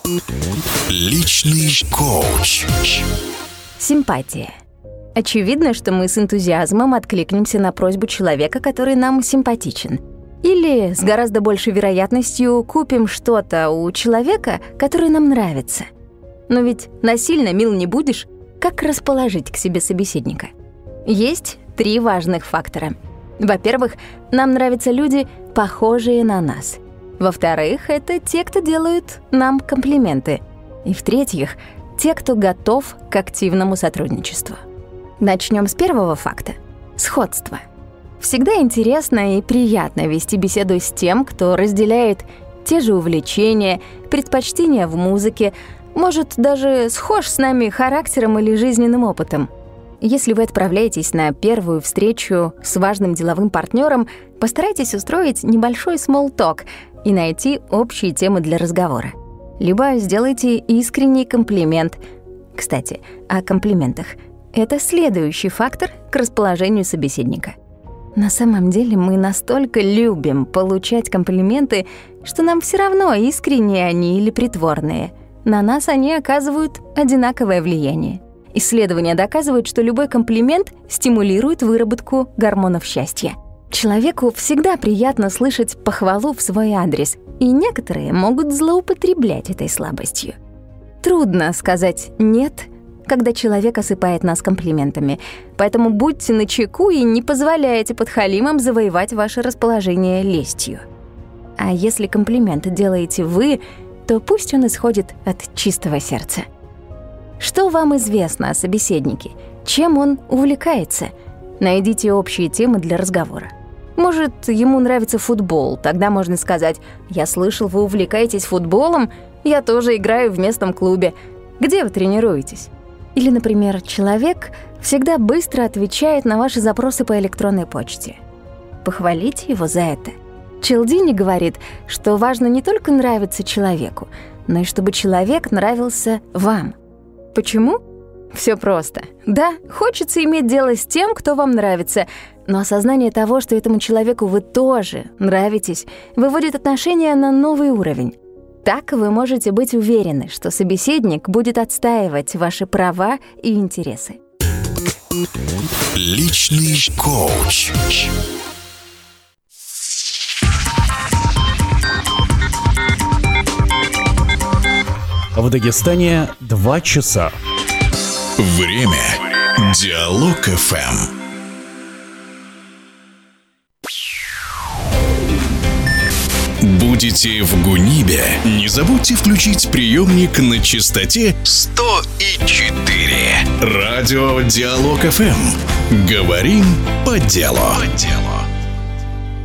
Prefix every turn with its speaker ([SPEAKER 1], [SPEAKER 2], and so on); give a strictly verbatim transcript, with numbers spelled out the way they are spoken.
[SPEAKER 1] Личный коуч.
[SPEAKER 2] Симпатия. Очевидно, что мы с энтузиазмом откликнемся на просьбу человека, который нам симпатичен. Или с гораздо большей вероятностью купим что-то у человека, который нам нравится. Но ведь насильно мил не будешь. Как расположить к себе собеседника? Есть три важных фактора. Во-первых, нам нравятся люди, похожие на нас. Во-вторых, это те, кто делают нам комплименты. И в-третьих, те, кто готов к активному сотрудничеству. Начнем с первого факта — сходство. Всегда интересно и приятно вести беседу с тем, кто разделяет те же увлечения, предпочтения в музыке, может, даже схож с нами характером или жизненным опытом. Если вы отправляетесь на первую встречу с важным деловым партнером, постарайтесь устроить небольшой small talk и найти общие темы для разговора. Либо сделайте искренний комплимент. Кстати, о комплиментах. Это следующий фактор к расположению собеседника. На самом деле мы настолько любим получать комплименты, что нам все равно, искренние они или притворные. На нас они оказывают одинаковое влияние. Исследования доказывают, что любой комплимент стимулирует выработку гормонов счастья. Человеку всегда приятно слышать похвалу в свой адрес, и некоторые могут злоупотреблять этой слабостью. Трудно сказать «нет», когда человек осыпает нас комплиментами, поэтому будьте начеку и не позволяйте подхалимам завоевать ваше расположение лестью. А если комплимент делаете вы, то пусть он исходит от чистого сердца. Что вам известно о собеседнике? Чем он увлекается? Найдите общие темы для разговора. Может, ему нравится футбол, тогда можно сказать: «Я слышал, вы увлекаетесь футболом, я тоже играю в местном клубе. Где вы тренируетесь?» Или, например, человек всегда быстро отвечает на ваши запросы по электронной почте. Похвалите его за это. Челдини говорит, что важно не только нравиться человеку, но и чтобы человек нравился вам. Почему? Все просто. Да, хочется иметь дело с тем, кто вам нравится, но осознание того, что этому человеку вы тоже нравитесь, выводит отношения на новый уровень. Так вы можете быть уверены, что собеседник будет отстаивать ваши права и интересы.
[SPEAKER 1] Личный коуч.
[SPEAKER 3] В Дагестане два часа.
[SPEAKER 1] Время. Диалог эф эм. Будете в Гунибе? Не забудьте включить приемник на частоте сто и четыре. Радио Диалог эф эм. Говорим по делу. По делу.